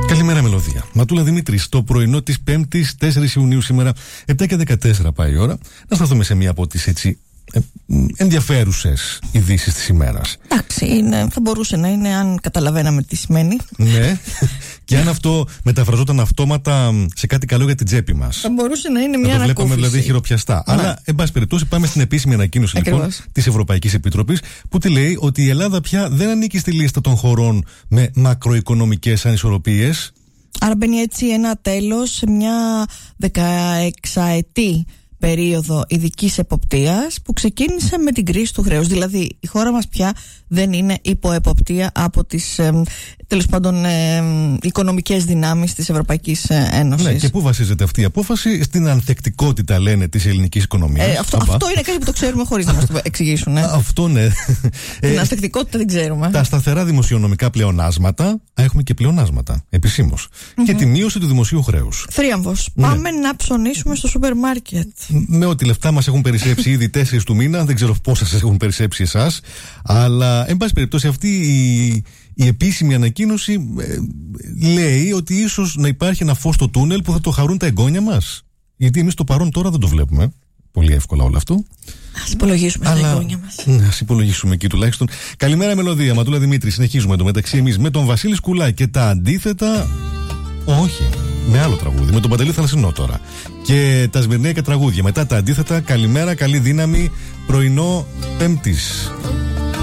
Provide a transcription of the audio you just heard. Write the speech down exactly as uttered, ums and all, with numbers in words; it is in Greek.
Καλημέρα, Μελωδία. Ματούλα Δημήτρης, το πρωινό της Πέμπτης, τέσσερις Ιουνίου σήμερα, επτά και δεκατέσσερα πάει η ώρα. Να σταθούμε σε μία από τις έτσι ε, ενδιαφέρουσες ειδήσεις της ημέρας. Εντάξει, είναι, θα μπορούσε να είναι αν καταλαβαίναμε τι σημαίνει. Ναι, και αν αυτό μεταφραζόταν αυτόματα σε κάτι καλό για την τσέπη μας. Θα μπορούσε να είναι μια ανακούφιση. Να το βλέπαμε δηλαδή χειροπιαστά. Ναι. Αλλά, εν πάση περιπτώσει, πάμε στην επίσημη ανακοίνωση λοιπόν, της Ευρωπαϊκής Επιτροπής, που τη λέει ότι η Ελλάδα πια δεν ανήκει στη λίστα των χωρών με μακροοικονομικές ανισορροπίες. Άρα μπαίνει έτσι ένα τέλος σε μια δεκαεξαετή περίοδο ειδικής εποπτείας που ξεκίνησε με την κρίση του χρέους. Δηλαδή η χώρα μας πια δεν είναι υποεποπτεία από τις ε, τέλος πάντων ε, οικονομικές δυνάμεις της Ευρωπαϊκής Ένωσης. Ναι, και πού βασίζεται αυτή η απόφαση? Στην ανθεκτικότητα, λένε, της ελληνικής οικονομίας. Ε, αυτό, αυτό είναι κάτι που το ξέρουμε χωρίς να μας το εξηγήσουν. Ε. Αυτό ναι. Την ανθεκτικότητα δεν ξέρουμε. Τα σταθερά δημοσιονομικά πλεονάσματα, έχουμε και πλεονάσματα επισήμως. Mm-hmm. Και τη μείωση του δημοσίου χρέους. Θρίαμβος. Ναι. Πάμε να ψωνίσουμε στο σούπερ μάρκετ. Με ό,τι λεφτά μας έχουν περισσέψει ήδη τέσσερις του μήνα, δεν ξέρω πόσα σας έχουν περισσέψει εσάς, αλλά εν πάση περιπτώσει αυτή η, η επίσημη ανακοίνωση ε, λέει ότι ίσως να υπάρχει ένα φως στο τούνελ που θα το χαρούν τα εγγόνια μας. Γιατί εμείς το παρόν τώρα δεν το βλέπουμε πολύ εύκολα όλο αυτό. Ας υπολογίσουμε αλλά, στα εγγόνια μας. Ναι, ας υπολογίσουμε εκεί τουλάχιστον. Καλημέρα, Μελωδία. Ματούλα Δημήτρη. Συνεχίζουμε εντωμεταξύ εμείς με τον Βασίλη Σκουλά και τα αντίθετα. Όχι. Με άλλο τραγούδι, με τον Παντελή Θαλασσινό τώρα. Και τα σμυρνέικα τραγούδια. Μετά τα αντίθετα, καλημέρα, καλή δύναμη, πρωινό Πέμπτης.